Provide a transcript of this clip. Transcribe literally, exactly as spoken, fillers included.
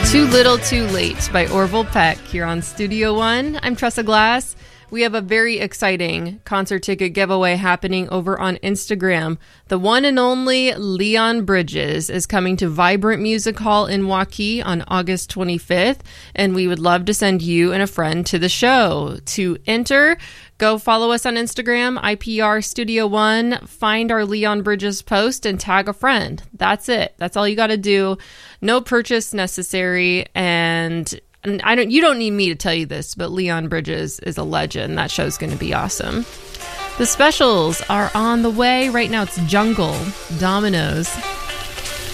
Too Little Too Late by Orville Peck here on Studio One. I'm Tressa Glass. We have a very exciting concert ticket giveaway happening over on Instagram. The one and only Leon Bridges is coming to Vibrant Music Hall in Waukee on August twenty-fifth, and we would love to send you and a friend to the show. To enter, go follow us on Instagram, I P R Studio One, find our Leon Bridges post, and tag a friend. That's it. That's all you got to do. No purchase necessary, and And I don't. You don't need me to tell you this, but Leon Bridges is a legend. That show's going to be awesome. The specials are on the way. Right now it's Jungle, Dominoes,